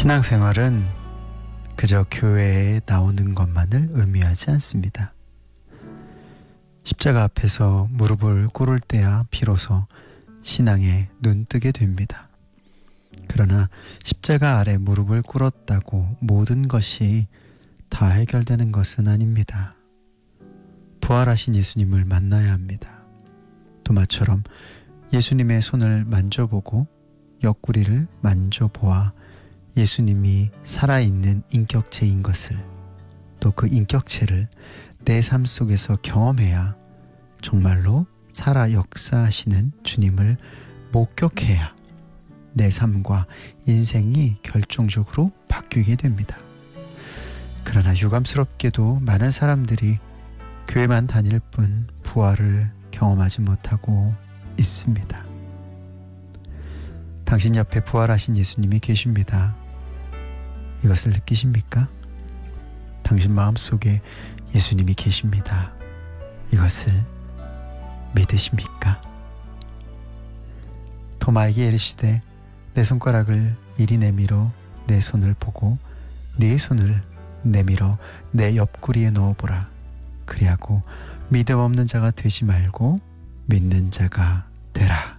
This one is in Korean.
신앙생활은 그저 교회에 나오는 것만을 의미하지 않습니다. 십자가 앞에서 무릎을 꿇을 때야 비로소 신앙에 눈뜨게 됩니다. 그러나 십자가 아래 무릎을 꿇었다고 모든 것이 다 해결되는 것은 아닙니다. 부활하신 예수님을 만나야 합니다. 도마처럼 예수님의 손을 만져보고 옆구리를 만져보아 예수님이 살아있는 인격체인 것을, 또 그 인격체를 내 삶 속에서 경험해야 정말로 살아 역사하시는 주님을 목격해야 내 삶과 인생이 결정적으로 바뀌게 됩니다. 그러나 유감스럽게도 많은 사람들이 교회만 다닐 뿐 부활을 경험하지 못하고 있습니다. 당신 옆에 부활하신 예수님이 계십니다. 이것을 느끼십니까? 당신 마음속에 예수님이 계십니다. 이것을 믿으십니까? 토마에게 이르시되 내 손가락을 이리 내밀어 내 손을 보고 네 손을 내밀어 내 옆구리에 넣어보라. 그리하고 믿음 없는 자가 되지 말고 믿는 자가 되라.